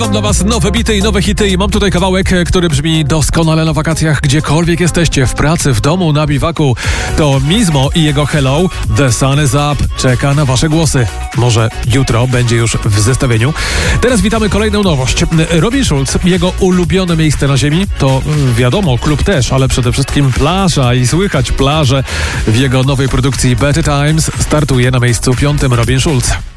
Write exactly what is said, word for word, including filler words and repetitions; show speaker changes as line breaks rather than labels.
Mam dla was nowe bity i nowe hity i mam tutaj kawałek, który brzmi doskonale na wakacjach, gdziekolwiek jesteście, w pracy, w domu, na biwaku. To Mizmo i jego Hello, The Sun is Up czeka na wasze głosy. Może jutro będzie już w zestawieniu. Teraz witamy kolejną nowość. Robin Schulz, jego ulubione miejsce na ziemi, to wiadomo, klub też, ale przede wszystkim plaża i słychać plażę w jego nowej produkcji Better Times startuje na miejscu piątym Robin Schulz.